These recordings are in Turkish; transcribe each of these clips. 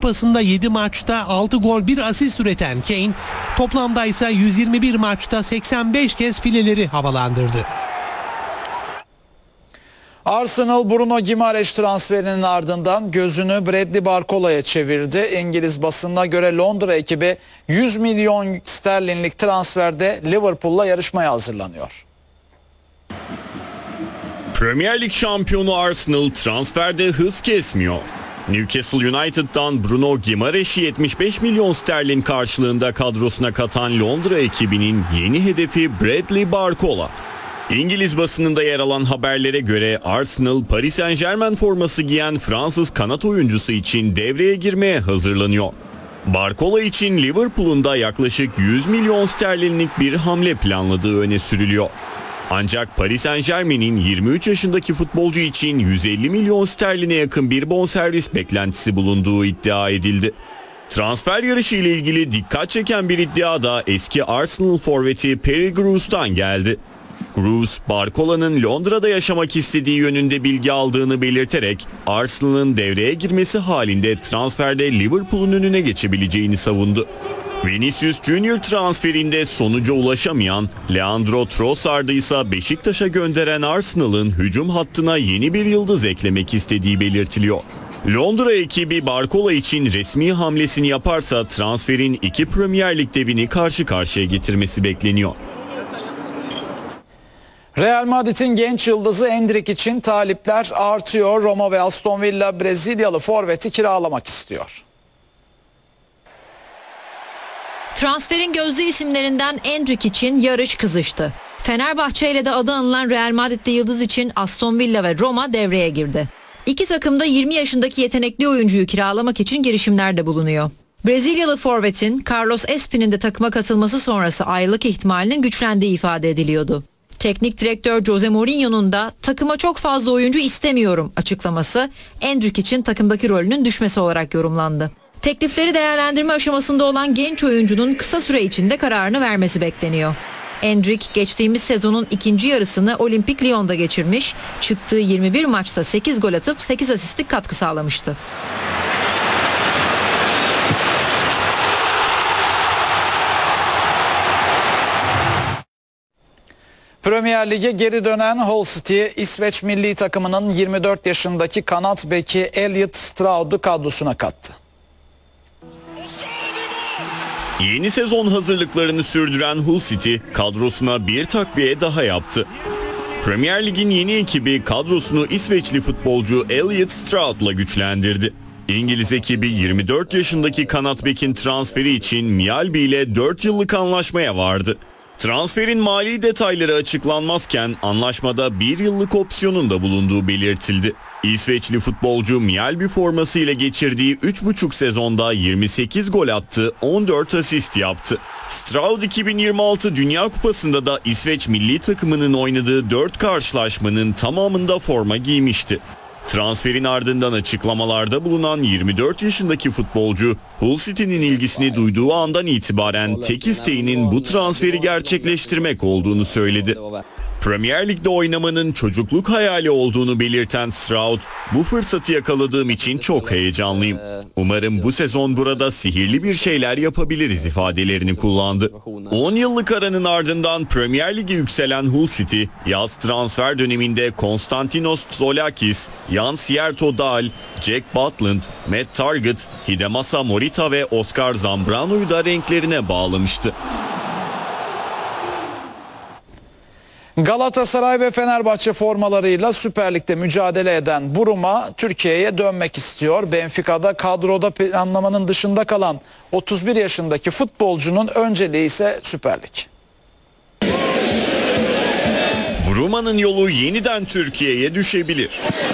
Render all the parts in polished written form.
Kupası'nda 7 maçta 6 gol 1 asist üreten Kane, toplamda ise 121 maçta 85 kez fileleri havalandırdı. Arsenal Bruno Guimaraes transferinin ardından gözünü Bradley Barcola'ya çevirdi. İngiliz basınına göre Londra ekibi 100 milyon sterlinlik transferde Liverpool'la yarışmaya hazırlanıyor. Premier Lig şampiyonu Arsenal transferde hız kesmiyor. Newcastle United'dan Bruno Guimaraes'i 75 milyon sterlin karşılığında kadrosuna katan Londra ekibinin yeni hedefi Bradley Barcola. İngiliz basınında yer alan haberlere göre Arsenal, Paris Saint-Germain forması giyen Fransız kanat oyuncusu için devreye girmeye hazırlanıyor. Barcola için Liverpool'un da yaklaşık 100 milyon sterlinlik bir hamle planladığı öne sürülüyor. Ancak Paris Saint-Germain'in 23 yaşındaki futbolcu için 150 milyon sterline yakın bir bonservis beklentisi bulunduğu iddia edildi. Transfer yarışı ile ilgili dikkat çeken bir iddia da eski Arsenal forveti Perry Grous'tan geldi. Grous, Barcola'nın Londra'da yaşamak istediği yönünde bilgi aldığını belirterek Arsenal'ın devreye girmesi halinde transferde Liverpool'un önüne geçebileceğini savundu. Vinicius Junior transferinde sonuca ulaşamayan Leandro Trossard'ı ise Beşiktaş'a gönderen Arsenal'ın hücum hattına yeni bir yıldız eklemek istediği belirtiliyor. Londra ekibi Barcola için resmi hamlesini yaparsa transferin iki Premier Lig devini karşı karşıya getirmesi bekleniyor. Real Madrid'in genç yıldızı Endrick için talipler artıyor. Roma ve Aston Villa Brezilyalı forveti kiralamak istiyor. Transferin gözde isimlerinden Endrick için yarış kızıştı. Fenerbahçe ile de adı anılan Real Madrid'li yıldız için Aston Villa ve Roma devreye girdi. İki takım da 20 yaşındaki yetenekli oyuncuyu kiralamak için girişimlerde bulunuyor. Brezilyalı forvetin Carlos Espin'in de takıma katılması sonrası ayrılık ihtimalinin güçlendiği ifade ediliyordu. Teknik direktör Jose Mourinho'nun da takıma çok fazla oyuncu istemiyorum açıklaması Endrick için takımdaki rolünün düşmesi olarak yorumlandı. Teklifleri değerlendirme aşamasında olan genç oyuncunun kısa süre içinde kararını vermesi bekleniyor. Endrick geçtiğimiz sezonun ikinci yarısını Olympique Lyon'da geçirmiş, çıktığı 21 maçta 8 gol atıp 8 asistlik katkı sağlamıştı. Premier Lig'e geri dönen Hull City, İsveç milli takımının 24 yaşındaki kanat beki Elliot Stroud'u kadrosuna kattı. Yeni sezon hazırlıklarını sürdüren Hull City kadrosuna bir takviye daha yaptı. Premier Lig'in yeni ekibi kadrosunu İsveçli futbolcu Elliot Stroud'la güçlendirdi. İngiliz ekibi 24 yaşındaki kanat bekin transferi için Mjällby ile 4 yıllık anlaşmaya vardı. Transferin mali detayları açıklanmazken anlaşmada 1 yıllık opsiyonun da bulunduğu belirtildi. İsveçli futbolcu Mjällby forması ile geçirdiği 3,5 sezonda 28 gol attı, 14 asist yaptı. Stroud 2026 Dünya Kupası'nda da İsveç milli takımının oynadığı 4 karşılaşmanın tamamında forma giymişti. Transferin ardından açıklamalarda bulunan 24 yaşındaki futbolcu Hull City'nin ilgisini duyduğu andan itibaren tek isteğinin bu transferi gerçekleştirmek olduğunu söyledi. Premier Lig'de oynamanın çocukluk hayali olduğunu belirten Stroud, "Bu fırsatı yakaladığım için çok heyecanlıyım. Umarım bu sezon burada sihirli bir şeyler yapabiliriz" ifadelerini kullandı. 10 yıllık aranın ardından Premier Lig'e yükselen Hull City, yaz transfer döneminde Konstantinos Zoulakis, Jan Sierto Dal, Jack Butland, Matt Targett, Hidemasa Morita ve Oscar Zambrano'yu da renklerine bağlamıştı. Galatasaray ve Fenerbahçe formalarıyla Süper Lig'de mücadele eden Buruma Türkiye'ye dönmek istiyor. Benfica'da kadroda planlamanın dışında kalan 31 yaşındaki futbolcunun önceliği ise Süper Lig. Buruma'nın yolu yeniden Türkiye'ye düşebilir.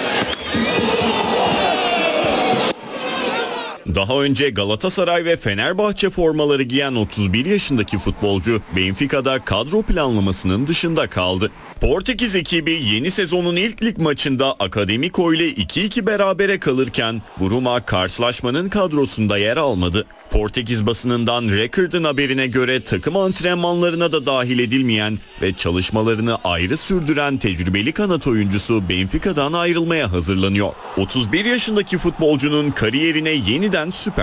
Daha önce Galatasaray ve Fenerbahçe formaları giyen 31 yaşındaki futbolcu Benfica'da kadro planlamasının dışında kaldı. Portekiz ekibi yeni sezonun ilk lig maçında Akademiko ile 2-2 berabere kalırken Buruma karşılaşmanın kadrosunda yer almadı. Portekiz basınından Record'ın haberine göre takım antrenmanlarına da dahil edilmeyen ve çalışmalarını ayrı sürdüren tecrübeli kanat oyuncusu Benfica'dan ayrılmaya hazırlanıyor. 31 yaşındaki futbolcunun kariyerine yeniden Süper